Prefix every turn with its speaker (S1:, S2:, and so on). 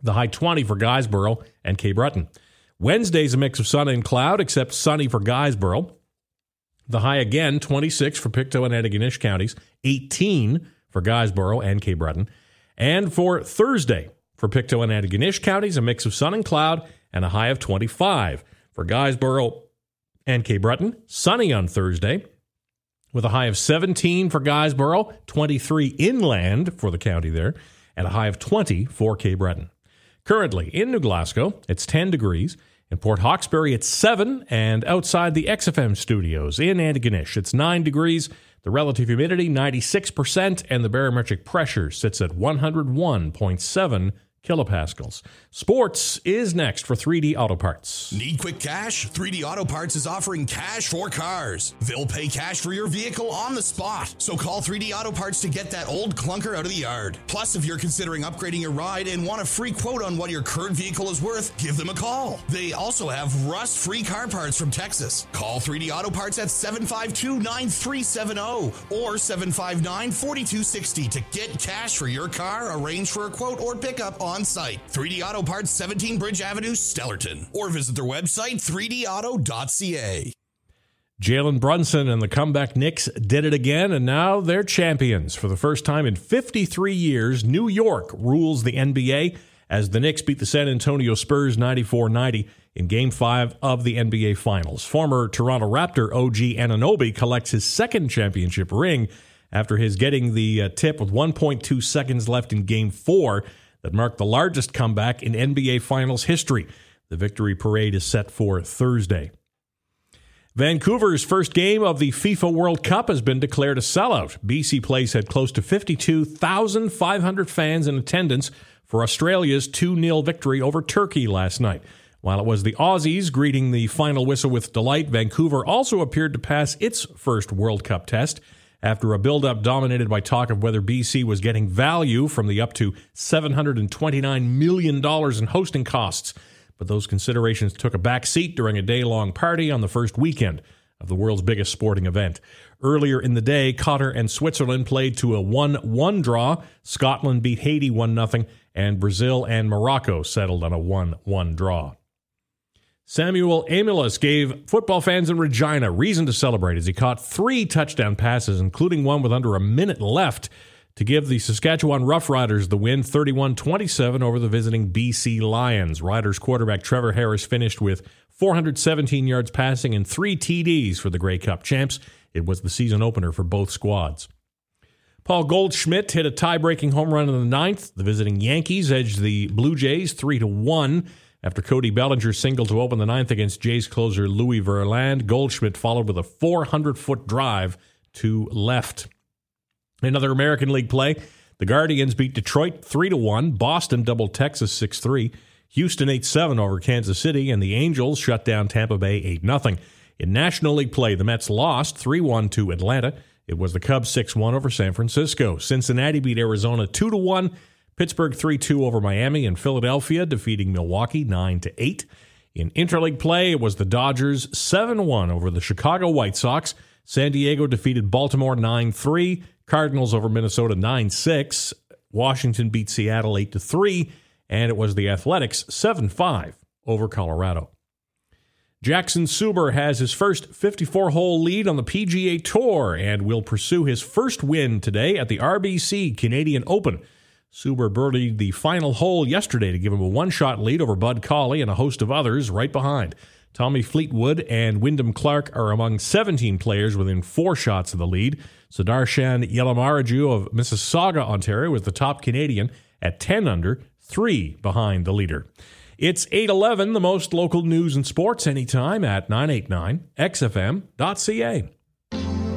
S1: The high 20 for Guysborough and Cape Breton. Wednesday's a mix of sun and cloud, except sunny for Guysborough. The high again, 26 for Pictou and Antigonish counties, 18 for Guysborough and Cape Breton. And for Thursday, for Pictou and Antigonish counties, a mix of sun and cloud and a high of 25. For Guysborough and Cape Breton, sunny on Thursday with a high of 17 for Guysborough, 23 inland for the county there, and a high of 20 for Cape Breton. Currently in New Glasgow, it's 10 degrees. In Port Hawkesbury, it's 7. And outside the XFM studios in Antigonish, it's 9 degrees. The relative humidity, 96%, and the barometric pressure sits at 101.7 kilopascals. Sports is next for 3D Auto Parts.
S2: Need quick cash? 3D Auto Parts is offering cash for cars. They'll pay cash for your vehicle on the spot. So call 3D Auto Parts to get that old clunker out of the yard. Plus, if you're considering upgrading your ride and want a free quote on what your current vehicle is worth, give them a call. They also have rust-free car parts from Texas. Call 3D Auto Parts at 752-9370 or 759-4260 to get cash for your car, arrange for a quote, or pickup on site. 3D Auto Parts, 17 Bridge Avenue, Stellarton. Or visit their website, 3dauto.ca.
S1: Jalen Brunson and the comeback Knicks did it again, and now they're champions. For the first time in 53 years, New York rules the NBA as the Knicks beat the San Antonio Spurs 94-90 in Game 5 of the NBA Finals. Former Toronto Raptor OG Anunoby collects his second championship ring after his getting the tip with 1.2 seconds left in Game 4 that marked the largest comeback in NBA Finals history. The victory parade is set for Thursday. Vancouver's first game of the FIFA World Cup has been declared a sellout. BC Place had close to 52,500 fans in attendance for Australia's 2-0 victory over Turkey last night. While it was the Aussies greeting the final whistle with delight, Vancouver also appeared to pass its first World Cup test after a build-up dominated by talk of whether BC was getting value from the up to $729 million in hosting costs. But those considerations took a back seat during a day-long party on the first weekend of the world's biggest sporting event. Earlier in the day, Qatar and Switzerland played to a 1-1 draw. Scotland beat Haiti 1-0, and Brazil and Morocco settled on a 1-1 draw. Samuel Amulis gave football fans in Regina reason to celebrate as he caught 3 touchdown passes, including one with under a minute left, to give the Saskatchewan Roughriders the win 31-27 over the visiting BC Lions. Riders quarterback Trevor Harris finished with 417 yards passing and 3 TDs for the Grey Cup champs. It was the season opener for both squads. Paul Goldschmidt hit a tie-breaking home run in the 9th. The visiting Yankees edged the Blue Jays 3-1. After Cody Bellinger singled to open the 9th against Jays closer Louis Verland, Goldschmidt followed with a 400-foot drive to left. Another American League play, the Guardians beat Detroit 3-1, Boston doubled Texas 6-3, Houston 8-7 over Kansas City, and the Angels shut down Tampa Bay 8-0. In National League play, the Mets lost 3-1 to Atlanta. It was the Cubs 6-1 over San Francisco. Cincinnati beat Arizona 2-1. Pittsburgh 3-2 over Miami, and Philadelphia defeating Milwaukee 9-8. In interleague play, it was the Dodgers 7-1 over the Chicago White Sox. San Diego defeated Baltimore 9-3. Cardinals over Minnesota 9-6. Washington beat Seattle 8-3. And it was the Athletics 7-5 over Colorado. Jackson Suber has his first 54-hole lead on the PGA Tour and will pursue his first win today at the RBC Canadian Open. Suber birdied the final hole yesterday to give him a one-shot lead over Bud Cauley and a host of others right behind. Tommy Fleetwood and Wyndham Clark are among 17 players within 4 shots of the lead. Sudarshan Yelamaraju of Mississauga, Ontario, was the top Canadian at 10 under, 3 behind the leader. It's 8:11, the most local news and sports anytime at 989xfm.ca.